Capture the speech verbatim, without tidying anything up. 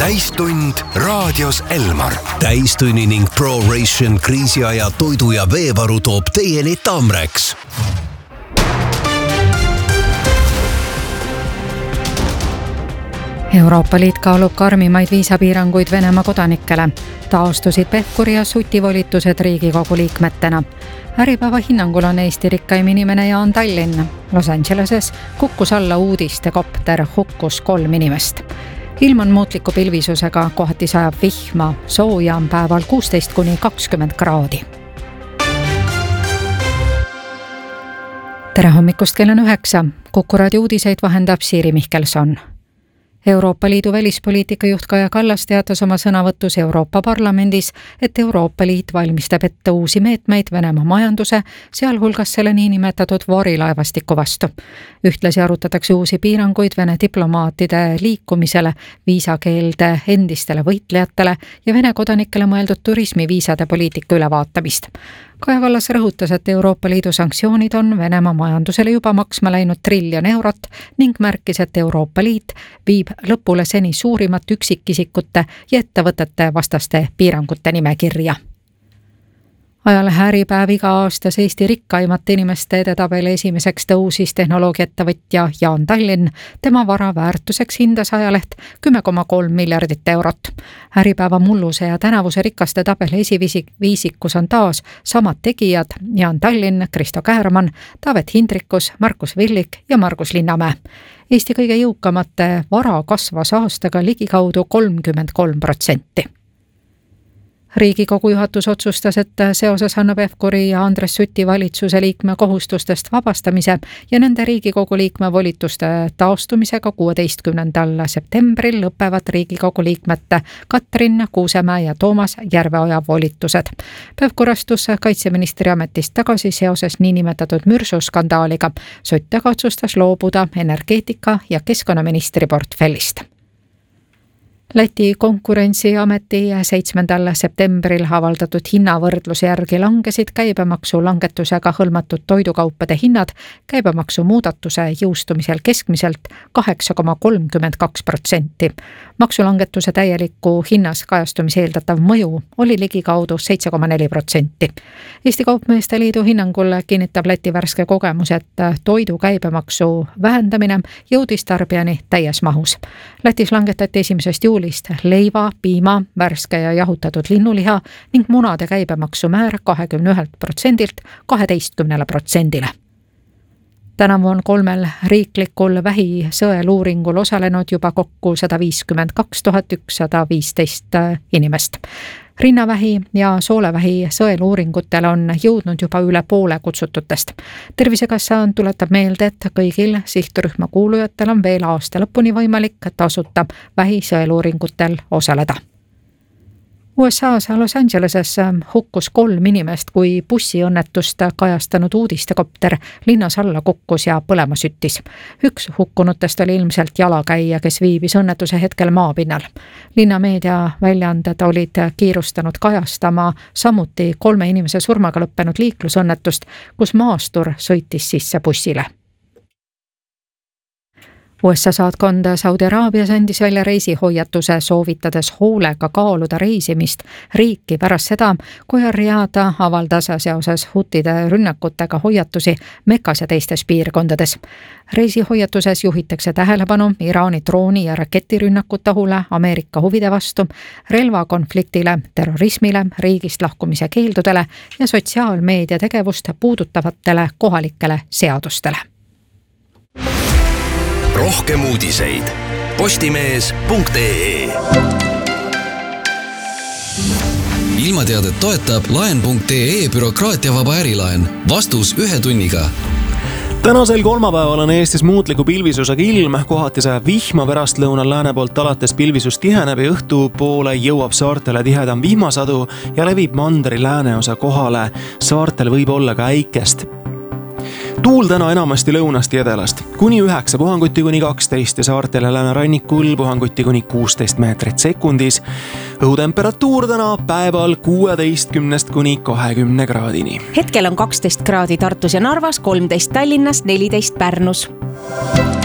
täistund raadios Elmar. Täistunni ning ProRation kriisiaja toidu ja veevaru toob teieni Tamreks. Euroopa Liit kaalub karmimaid viisapiiranguid Venemaa kodanikele. Taastusid Pevkuri ja Suti volitused Riigikogu liikmetena. Äripäeva hinnangul on Eesti rikkaim inimene Jaan Tallinn. Los Angeleses kukkus alla uudistekopter, hukkus kolm inimest. Ilm on muutliku pilvisusega, kohati sajab vihma, sooja on päeval kuusteist kuni kakskümmend kraadi. Tere hommikust, kell on üheksa. Kuku raadio uudiseid vahendab Siiri Mihkelson. Euroopa Liidu välispoliitika juht Kaja Kallas teatas oma sõnavõtus Euroopa Parlamendis, et Euroopa Liit valmistab ette uusi meetmeid Venemaa majanduse, sealhulgas selle niinimetatud varilaevastiku vastu. Ühtlasi arutatakse uusi piiranguid Vene diplomaatide liikumisele, viisakeelde endistele võitlejatele ja Vene kodanikele mõeldud turismiviisade poliitika ülevaatamist. Kaja Kallas rõhutas, et Euroopa Liidu sanktsioonid on Venemaa majandusele juba maksma läinud triljon eurot ning märkis, et Euroopa Liit viib lõpule seni suurimat üksikisikute ja ettevõtete vastaste piirangute nimekirja. Ajalehe Äripäev iga aastas Eesti rikkaimate inimeste edetabeli esimeseks tõusis tehnoloogiaettevõtja Jaan Tallinn. Tema vara väärtuseks hindas ajaleht kümme koma kolm miljardit eurot. Äripäeva mulluse ja tänavuse rikaste tabeli esiviisikus on taas samad tegijad Jaan Tallinn, Kristo Käärmann, Taavet Hindrikus, Markus Villik ja Margus Linnamäe. Eesti kõige jõukamate vara kasvas aastaga ligikaudu kolmkümmend kolm protsenti. Riigikogu juhatus otsustas, et seoses Hanno Pevkuri ja Andres Suti valitsuse liikme kohustustest vabastamise ja nende Riigikogu liikme volituste taastumisega kuueteistkümnendal septembril lõpevad Riigikogu liikmete Katrin Kuusemäe ja Toomas Järveoja volitused. Pevkur astus kaitseministri ametist tagasi seoses niinimetatud mürsuskandaaliga. Sutt aga otsustas loobuda energeetika- ja keskkonnaministri portfellist. Läti konkurentsiameti seitsmendal septembril avaldatud hinnavõrdluse järgi langesid käibemaksu langetusega hõlmatud toidukaupade hinnad käibemaksu muudatuse jõustumisel keskmiselt kaheksa koma kolmkümmend kaks protsenti. Maksulangetuse täieliku hinnas kajastumise eeldatav mõju oli ligikaudu seitse koma neli protsenti. Eesti Kaupmeeste Liidu hinnangul kinnitab Läti värske kogemus, et toidu käibemaksu vähendamine jõudis tarbijani täies mahus. Lätis langetati esimesest juulist leiva, piima, värske ja jahutatud linnuliha ning munade käibemaksu määr kahekümne ühelt protsendilt kaheteistkümnele protsendile. Tänavu on kolmel riiklikul vähisõeluuringul osalenud juba kokku sada viiskümmend kaks tuhat ükssada viisteist inimest. Rinnavähi ja soolevähi sõeluuringutel on jõudnud juba üle poole kutsututest. Tervisekassa tuletab meelde, et kõigil sihtrühma kuulujatel on veel aasta lõpuni võimalik tasuta vähisõeluuringutel osaleda. U S A's Los Angeleses hukkus kolm inimest, kui bussiõnnetust kajastanud uudistekopter linnas alla kukkus ja põlema süttis. Üks hukkunutest oli ilmselt jalakäija, kes viibis õnnetuse hetkel maapinnal. Linna meediaväljaanded olid kiirustanud kajastama samuti kolme inimese surmaga lõppenud liiklusõnnetust, kus maastur sõitis sisse bussile. U S A saatkond Saudi Araabias andis välja reisihoiatuse, soovitades hoolega kaaluda reisimist riiki pärast seda, kui Riyadh avaldas seoses hutide rünnakutega hoiatusi Mekas ja teistes piirkondades. Reisihoiatuses juhitakse tähelepanu Iraani drooni- ja raketirünnakute ohule Ameerika huvide vastu, relvakonfliktile, terrorismile, riigist lahkumise keeldudele ja sotsiaalmeedia tegevust puudutavatele kohalikele seadustele. Rohkem uudiseid postimees punkt ee. Ilmateadet toetab laen punkt ee bürokraatiavaba ärilaen. Vastus ühe tunniga. Tänasel kolmapäeval on Eestis muutliku pilvisusega ilm, kohati sajab vihma, pärastlõunal lääne poolt alates pilvisus tiheneb ja õhtu poole jõuab saartele tihedam vihmasadu ja levib mandri lääneosa kohale. Saartel võib olla ka äikest. Tuul täna enamasti lõunast ja edelast, kuni üheksa puhanguti kuni kaksteist ja saartele lääne rannikul puhanguti kuni kuusteist meetrit sekundis. Õhutemperatuur täna päeval kuueteistkümnest kuni kahekümne kraadini. Hetkel on kaksteist kraadi Tartus ja Narvas, kolmteist Tallinnas, neliteist Pärnus.